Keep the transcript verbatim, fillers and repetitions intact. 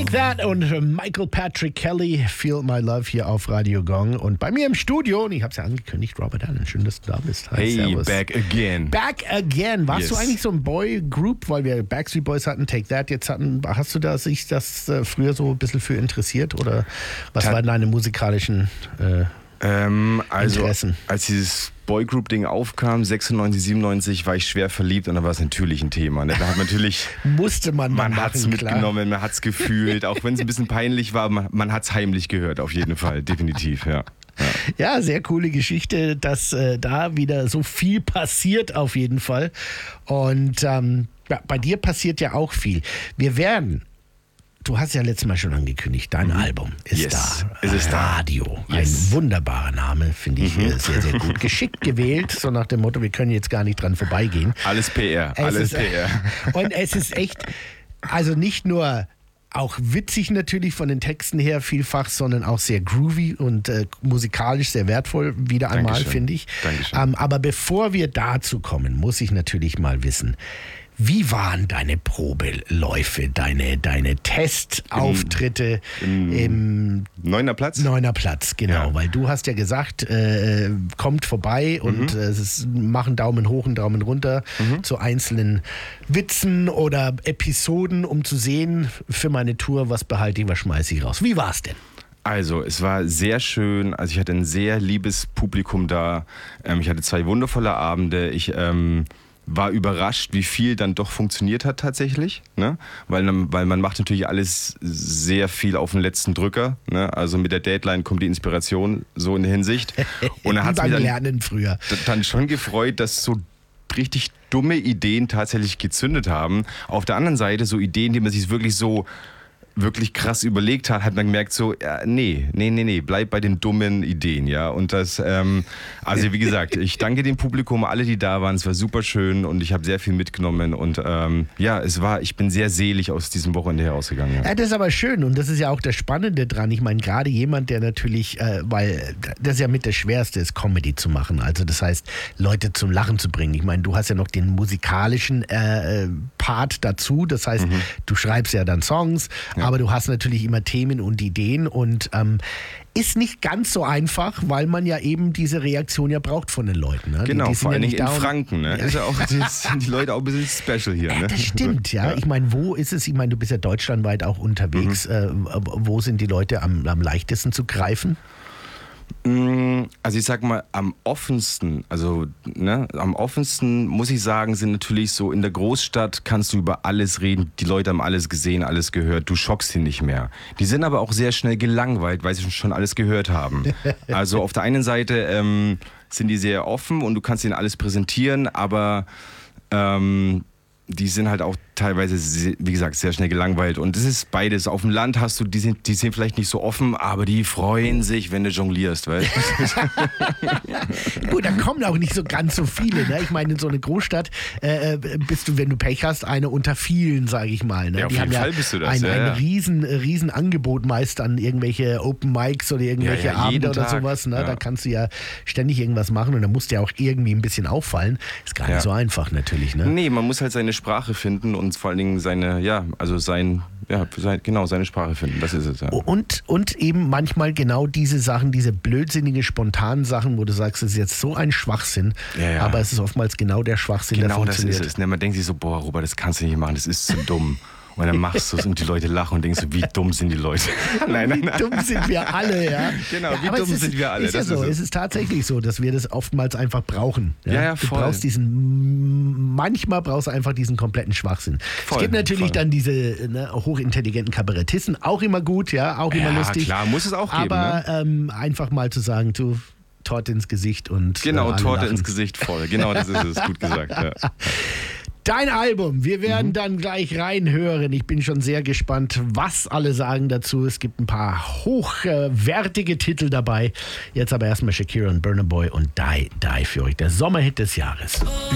Take That und Michael Patrick Kelly, Feel My Love hier auf Radio Gong. Und bei mir im Studio, und ich habe es ja angekündigt, Robert Allen, schön, dass du da bist. Hi, hey, servus. back again. Back again. Warst yes. du eigentlich so ein Boy-Group, weil wir Backstreet Boys hatten, Take That jetzt hatten, hast du da sich das äh, früher so ein bisschen für interessiert? Oder was Ta- waren deine musikalischen äh, ähm, also, Interessen? Als dieses Boygroup-Ding aufkam, sechsundneunzig, siebenundneunzig, war ich schwer verliebt und da war es natürlich ein Thema. Ne? Da hat natürlich, musste man man machen, hat es mitgenommen, man hat es gefühlt, auch wenn es ein bisschen peinlich war, man, man hat es heimlich gehört, auf jeden Fall, definitiv, ja. Ja, ja, sehr coole Geschichte, dass äh, da wieder so viel passiert auf jeden Fall. Und ähm, ja, bei dir passiert ja auch viel. Wir werden, du hast ja letztes Mal schon angekündigt, dein mhm. Album ist yes. da. Es ist Radio, da. Yes. Ein wunderbarer Name, finde ich mhm. sehr, sehr gut. Geschickt gewählt, so nach dem Motto, wir können jetzt gar nicht dran vorbeigehen. Alles P R, es alles ist, P R. Und es ist echt, also nicht nur auch witzig natürlich von den Texten her vielfach, sondern auch sehr groovy und äh, musikalisch sehr wertvoll, wieder einmal, finde ich. Dankeschön. Ähm, aber bevor wir dazu kommen, muss ich natürlich mal wissen, wie waren deine Probeläufe, deine, deine Testauftritte im, im im Neuner Platz? Neuner Platz, genau. Ja. Weil du hast ja gesagt, äh, kommt vorbei und mhm. äh, es ist, machen Daumen hoch und Daumen runter mhm. zu einzelnen Witzen oder Episoden, um zu sehen, für meine Tour, was behalte ich, was schmeiße ich raus. Wie war's denn? Also, es war sehr schön. Also, ich hatte ein sehr liebes Publikum da. Ähm, ich hatte zwei wundervolle Abende. Ich ähm, war überrascht, wie viel dann doch funktioniert hat tatsächlich, ne? Weil, weil man macht natürlich alles sehr viel auf den letzten Drücker, ne? Also mit der Deadline kommt die Inspiration, so in der Hinsicht. Und da hat es mich dann, Lernen früher. dann schon gefreut, dass so richtig dumme Ideen tatsächlich gezündet haben. Auf der anderen Seite so Ideen, die man sich wirklich so wirklich krass überlegt hat, hat man gemerkt so, ja, nee, nee, nee, nee, bleib bei den dummen Ideen, ja. Und das, ähm, also wie gesagt, ich danke dem Publikum, alle, die da waren, es war super schön und ich habe sehr viel mitgenommen und ähm, ja, es war, ich bin sehr selig aus diesem Wochenende herausgegangen. Ja. Ja, das ist aber schön und das ist ja auch das Spannende dran. Ich meine, gerade jemand, der natürlich, äh, weil das ja mit das Schwerste ist, Comedy zu machen, also das heißt, Leute zum Lachen zu bringen. Ich meine, du hast ja noch den musikalischen äh, Part dazu, das heißt, mhm. du schreibst ja dann Songs, ja. aber du hast natürlich immer Themen und Ideen und ähm, ist nicht ganz so einfach, weil man ja eben diese Reaktion ja braucht von den Leuten. Ne? Genau, die, die vor allem ja in Franken. Ne? Ja. Ist ja auch, sind die Leute auch ein bisschen special hier. Ja, ne? das stimmt, ja. ja. Ich meine, wo ist es? Ich meine, du bist ja deutschlandweit auch unterwegs. Mhm. Äh, wo sind die Leute am, am leichtesten zu greifen? Also ich sag mal, am offensten, also ne, am offensten muss ich sagen, sind natürlich so in der Großstadt kannst du über alles reden, die Leute haben alles gesehen, alles gehört, du schockst sie nicht mehr. Die sind aber auch sehr schnell gelangweilt, weil sie schon alles gehört haben. Also auf der einen Seite ähm, sind die sehr offen und du kannst ihnen alles präsentieren, aber ähm, die sind halt auch teilweise, wie gesagt, sehr schnell gelangweilt. Und das ist beides. Auf dem Land hast du, die sind, die sind vielleicht nicht so offen, aber die freuen sich, wenn du jonglierst, weißt du? Gut, da kommen auch nicht so ganz so viele. Ne? Ich meine, in so einer Großstadt äh, bist du, wenn du Pech hast, eine unter vielen, sage ich mal. Ne? Ja, auf die jeden haben Fall ja bist du das. Ein, ja, ein ja. riesen, riesen Angebot meist an irgendwelche Open Mics oder irgendwelche ja, ja, Abende oder Tag. sowas. Ne? Ja. Da kannst du ja ständig irgendwas machen und da musst du ja auch irgendwie ein bisschen auffallen. Ist gar nicht ja. so einfach natürlich. Ne? Nee, man muss halt seine Sprache finden und vor allen Dingen seine, ja, also sein, ja, sein, genau, seine Sprache finden, das ist es. Ja. Und, und eben manchmal genau diese Sachen, diese blödsinnige, spontanen Sachen, wo du sagst, es ist jetzt so ein Schwachsinn, ja, ja. aber es ist oftmals genau der Schwachsinn, genau der funktioniert. Genau das ist es. Ne? Man denkt sich so, boah, Robert, das kannst du nicht machen, das ist zu dumm. Und dann machst du es und die Leute lachen und denkst so, wie dumm sind die Leute? nein, nein, nein. Wie dumm sind wir alle, ja? Genau, ja, wie dumm ist, sind wir alle? Ist ja das so, ist es ist tatsächlich so, dass wir das oftmals einfach brauchen. Ja, ja, ja du voll. brauchst diesen, manchmal brauchst du einfach diesen kompletten Schwachsinn. Voll, es gibt natürlich voll. dann diese ne, hochintelligenten Kabarettisten, auch immer gut, ja, auch immer ja, lustig. klar, muss es auch geben. Aber ne? ähm, einfach mal zu sagen, du, Torte ins Gesicht und Genau, äh, Torte lachen. ins Gesicht voll, genau das ist es, gut gesagt, ja. Dein Album, wir werden mhm. dann gleich reinhören. Ich bin schon sehr gespannt, was alle sagen dazu. Es gibt ein paar hochwertige Titel dabei. Jetzt aber erstmal Shakira und Burna Boy und Die, Die für euch. Der Sommerhit des Jahres.